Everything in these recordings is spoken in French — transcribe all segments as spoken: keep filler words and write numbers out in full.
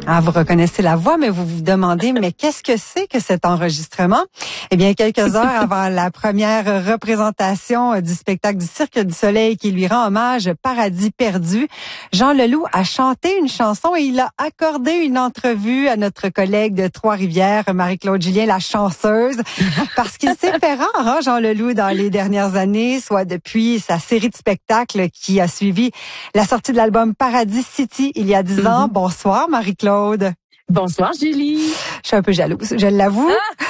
Ah, vous reconnaissez la voix, mais vous vous demandez, mais qu'est-ce que c'est que cet enregistrement? Eh bien, quelques heures avant la première représentation du spectacle du Cirque du Soleil qui lui rend hommage, Paradis perdu, Jean Leloup a chanté une chanson et il a accordé une entrevue à notre collègue de Trois-Rivières, Marie-Claude Julien, la chanceuse, parce qu'il s'est fait rare, hein, Jean Leloup, dans les dernières années, soit depuis sa série de spectacles qui a suivi la sortie de l'album Paradis City il y a dix ans. Bonsoir, Marie-Claude. Bonsoir, Julie. Je suis un peu jalouse, je l'avoue.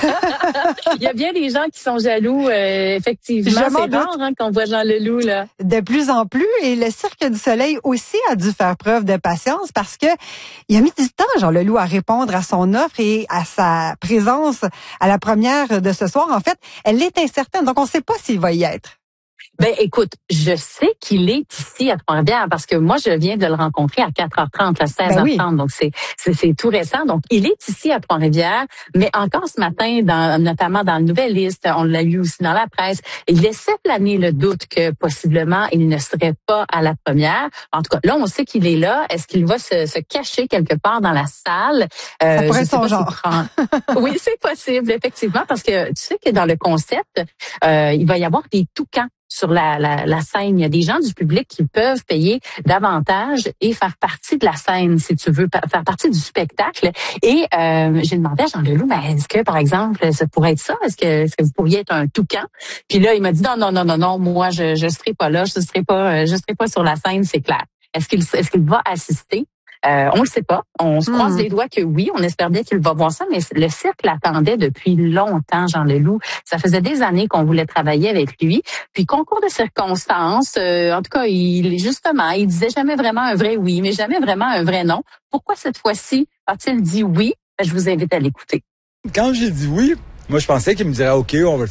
Il y a bien des gens qui sont jaloux, euh, effectivement. C'est rare hein, qu'on voit Jean Leloup, là. De plus en plus. Et le Cirque du Soleil aussi a dû faire preuve de patience parce que il a mis du temps, Jean Leloup, à répondre à son offre et à sa présence à la première de ce soir. En fait, elle est incertaine, donc on ne sait pas s'il va y être. Ben, écoute, je sais qu'il est ici à Trois-Rivières parce que moi, je viens de le rencontrer à quatre heures trente, à seize heures trente. Ben oui. Donc, c'est, c'est, c'est tout récent. Donc, il est ici à Trois-Rivières, mais encore ce matin, dans, notamment dans le Nouvelliste, on l'a lu aussi dans la presse, il laissait planer le doute que possiblement il ne serait pas à la première. En tout cas, là, on sait qu'il est là. Est-ce qu'il va se, se cacher quelque part dans la salle? Euh, Ça pourrait être son genre. Si oui, c'est possible, effectivement, parce que tu sais que dans le concept, euh, il va y avoir des toucans sur la, la, la scène. Il y a des gens du public qui peuvent payer davantage et faire partie de la scène, si tu veux, faire partie du spectacle. Et euh, j'ai demandé à Jean Leloup, ben, est-ce que, par exemple, ça pourrait être ça? Est-ce que, est-ce que vous pourriez être un toucan? Puis là, il m'a dit, non, non, non, non, non, moi, je je serai pas là, je serai pas, je serai pas sur la scène, c'est clair. Est-ce qu'il, est-ce qu'il va assister? Euh, on le sait pas. On se croise mmh. les doigts que oui. On espère bien qu'il va voir ça, mais le cirque l'attendait depuis longtemps, Jean Leloup. Ça faisait des années qu'on voulait travailler avec lui. Puis concours de circonstances, euh, en tout cas, il justement, il disait jamais vraiment un vrai oui, mais jamais vraiment un vrai non. Pourquoi cette fois-ci a-t-il dit oui? Ben, je vous invite à l'écouter. Quand j'ai dit oui, moi je pensais qu'il me dirait OK, on va le